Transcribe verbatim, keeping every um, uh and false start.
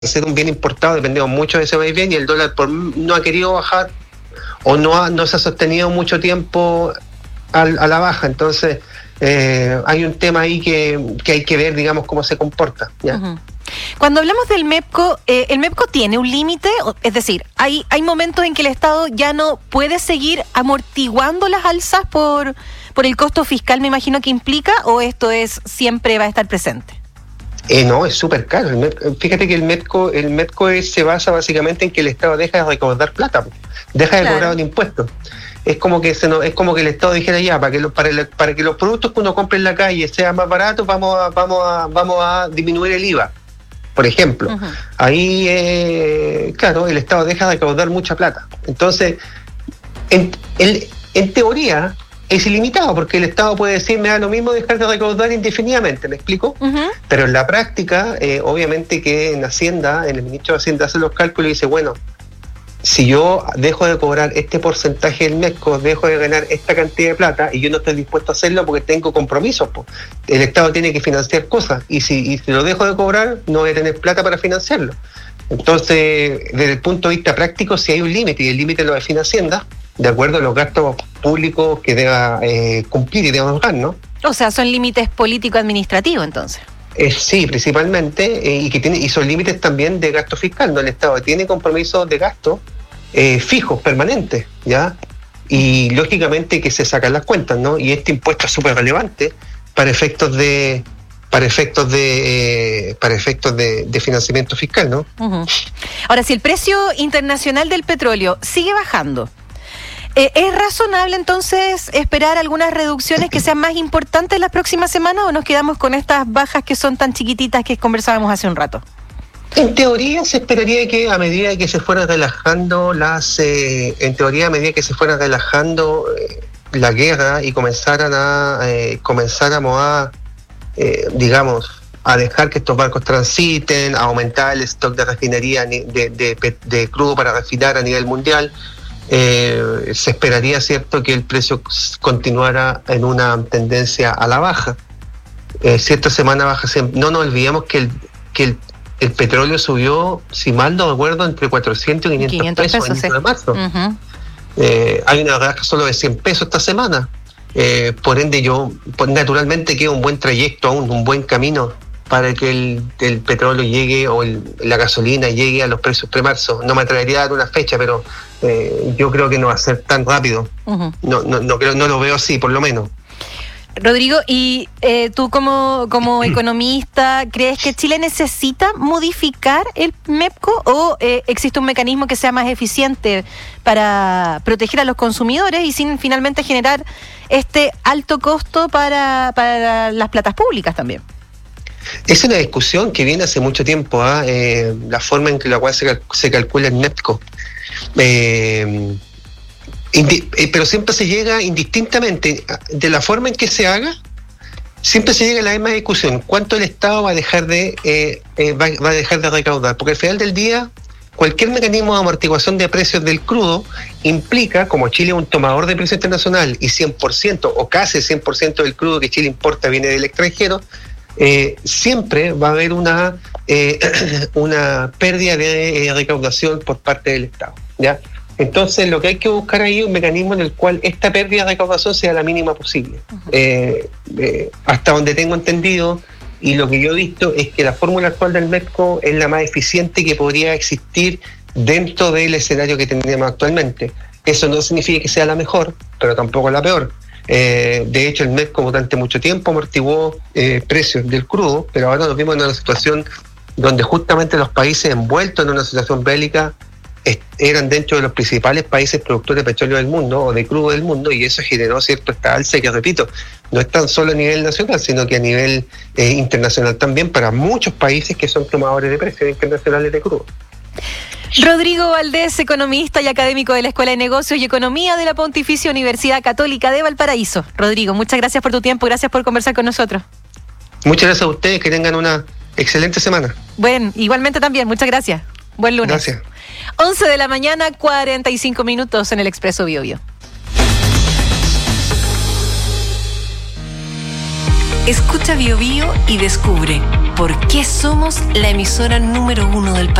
ser un bien importado dependemos mucho de ese bien y el dólar por, no ha querido bajar o no, ha, no se ha sostenido mucho tiempo al, a la baja. Entonces eh, hay un tema ahí que, que hay que ver, digamos, cómo se comporta, ¿ya? Uh-huh. Cuando hablamos del MEPCO, eh, ¿el MEPCO tiene un límite? Es decir, ¿hay, hay momentos en que el Estado ya no puede seguir amortiguando las alzas por, por el costo fiscal, me imagino que implica, o esto es siempre va a estar presente? Eh, no, es súper caro. El MEP, fíjate que el MEPCO, el MEPCO es, se basa básicamente en que el Estado deja de recaudar plata, deja de claro. cobrar un impuesto. Es como que se no, es como que el Estado dijera ya, para que lo, para, el, para que los productos que uno compre en la calle sean más baratos, vamos a, vamos a, vamos a disminuir el I V A, por ejemplo. Uh-huh. Ahí, eh, claro, el Estado deja de recaudar mucha plata. Entonces, en, el, en teoría es ilimitado, porque el Estado puede decir, me da lo mismo dejar de recaudar indefinidamente, ¿me explico? Uh-huh. Pero en la práctica, eh, obviamente que en Hacienda, en el ministro de Hacienda hace los cálculos y dice, bueno, si yo dejo de cobrar este porcentaje del MEPCO, dejo de ganar esta cantidad de plata y yo no estoy dispuesto a hacerlo porque tengo compromisos, pues. El Estado tiene que financiar cosas y si, y si lo dejo de cobrar, no voy a tener plata para financiarlo. Entonces, desde el punto de vista práctico, si hay un límite y el límite lo define Hacienda, de acuerdo a los gastos públicos que deba eh, cumplir y deba pagar, ¿no? O sea, son límites político-administrativos, entonces. Eh, sí, principalmente, eh, y que tiene y son límites también de gasto fiscal, ¿no? El Estado tiene compromisos de gasto eh, fijos, permanentes, ¿ya? Y lógicamente que se sacan las cuentas, ¿no? Y este impuesto es súper relevante para efectos de para efectos de eh, para efectos de, de financiamiento fiscal, ¿no? Uh-huh. Ahora, si el precio internacional del petróleo sigue bajando, Eh, ¿es razonable entonces esperar algunas reducciones que sean más importantes las próximas semanas o nos quedamos con estas bajas que son tan chiquititas que conversábamos hace un rato? En teoría se esperaría que a medida que se fueran relajando las, eh, en teoría a medida que se fueran relajando eh, la guerra y comenzaran a eh, comenzáramos a, eh, digamos, a dejar que estos barcos transiten, a aumentar el stock de refinería de, de, de, de crudo para refinar a nivel mundial. Eh, se esperaría, cierto, que el precio continuara en una tendencia a la baja. Eh, cierta semana baja, no nos olvidemos que el que el, el petróleo subió, si mal no recuerdo, entre cuatrocientos y quinientos pesos en el de marzo. Uh-huh. Eh, hay una baja solo de cien pesos esta semana. Eh, por ende, yo, pues, naturalmente queda un buen trayecto aún, un buen camino para que el, el petróleo llegue o el, la gasolina llegue a los precios pre-marzo. No me atrevería a dar una fecha, pero eh, yo creo que no va a ser tan rápido. Uh-huh. No, no, no, creo, no lo veo así, por lo menos. Rodrigo, y eh, tú como, como economista, ¿crees que Chile necesita modificar el MEPCO o eh, existe un mecanismo que sea más eficiente para proteger a los consumidores y sin finalmente generar este alto costo para, para las platas públicas también? Es una discusión que viene hace mucho tiempo, ¿eh? Eh, la forma en que la cual se, cal- se calcula el MEPCO. Eh, indi- eh, pero siempre se llega indistintamente, de la forma en que se haga, siempre se llega a la misma discusión. ¿Cuánto el Estado va a dejar de eh, eh, va, va a dejar de recaudar? Porque al final del día, cualquier mecanismo de amortiguación de precios del crudo implica, como Chile es un tomador de precio internacional y cien por ciento o casi cien por ciento del crudo que Chile importa viene del extranjero, Eh, siempre va a haber una eh, una pérdida de eh, recaudación por parte del Estado, ¿ya? Entonces lo que hay que buscar ahí es un mecanismo en el cual esta pérdida de recaudación sea la mínima posible. Uh-huh. eh, eh, hasta donde tengo entendido y lo que yo he visto es que la fórmula actual del MEPCO es la más eficiente que podría existir dentro del escenario que tendríamos actualmente. Eso no significa que sea la mejor, pero tampoco la peor. Eh, de hecho, el MEPCO durante mucho tiempo amortiguó eh, precios del crudo, pero ahora nos vimos en una situación donde justamente los países envueltos en una situación bélica est- eran dentro de los principales países productores de petróleo del mundo o de crudo del mundo, y eso generó cierto esta alza que, repito, no es tan solo a nivel nacional, sino que a nivel eh, internacional también para muchos países que son tomadores de precios internacionales de crudo. Rodrigo Valdés, economista y académico de la Escuela de Negocios y Economía de la Pontificia Universidad Católica de Valparaíso. Rodrigo, muchas gracias por tu tiempo, gracias por conversar con nosotros. Muchas gracias a ustedes, que tengan una excelente semana. Bueno, igualmente también, muchas gracias. Buen lunes. Gracias. once de la mañana, cuarenta y cinco minutos en el Expreso Bio Bio. Escucha Bio Bio y descubre por qué somos la emisora número uno del país.